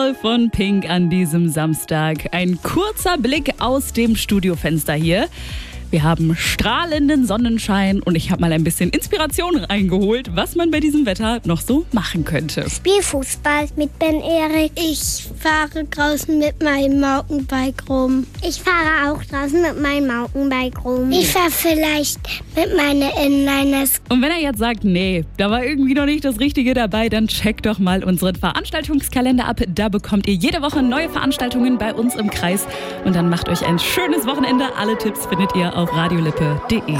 Von Pink an diesem Samstag. Ein kurzer Blick aus dem Studiofenster hier. Wir haben strahlenden Sonnenschein und ich habe mal ein bisschen Inspiration reingeholt, was man bei diesem Wetter noch so machen könnte. Ich spiele Fußball mit Ben-Erik. Ich fahre draußen mit meinem Mountainbike rum. Ich fahre auch draußen mit meinem Mountainbike rum. Ich fahre vielleicht mit meiner Inliners. Und wenn er jetzt sagt, nee, da war irgendwie noch nicht das Richtige dabei, dann checkt doch mal unseren Veranstaltungskalender ab. Da bekommt ihr jede Woche neue Veranstaltungen bei uns im Kreis. Und dann macht euch ein schönes Wochenende. Alle Tipps findet ihr auf radiolippe.de.